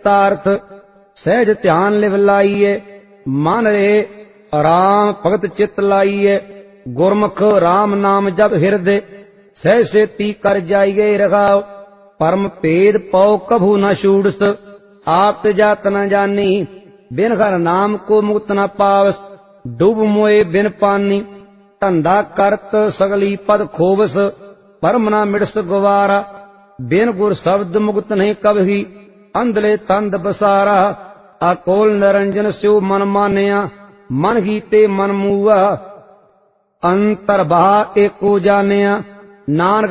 चित्तार्थ सहज ध्यान लिव लाइए मन रहे राम भगत चित लाइए गुरमुख राम नाम जप हृदय सहज सेती कर जाइए रखाओ परम भेद पौ कभू न छूड़स आप जात न जानी बिन घर नाम को मुक्त न पावस डूब मोए बिन पानी धंधा करत सगली पद खोवस परम न मिड़स गवारा बिन गुर शब्द मुक्त नहीं कभी अंधले तंद बसारा अकोल निरंजन स्यो मन मानिया मन हीते मन मूआ अंतर बहा एको जानिया नानक